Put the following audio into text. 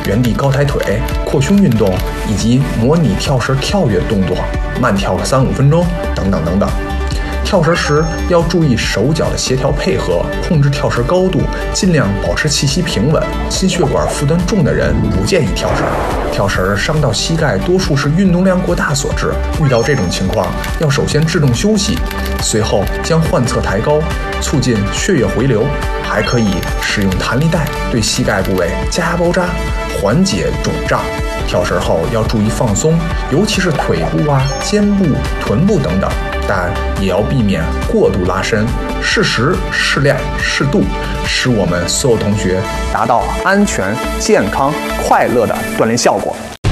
原地高抬腿、扩胸运动，以及模拟跳绳跳跃动作，慢跳个3-5分钟等等等等。跳绳时要注意手脚的协调配合，控制跳绳高度，尽量保持气息平稳。心血管负担重的人不建议跳绳。跳绳伤到膝盖，多数是运动量过大所致。遇到这种情况，要首先制动休息，随后将患侧抬高，促进血液回流。还可以使用弹力带对膝盖部位加压包扎，缓解肿胀。跳绳后要注意放松，尤其是腿部肩部、臀部等等，但也要避免过度拉伸，适时、适量、适度，使我们所有同学达到安全、健康、快乐的锻炼效果。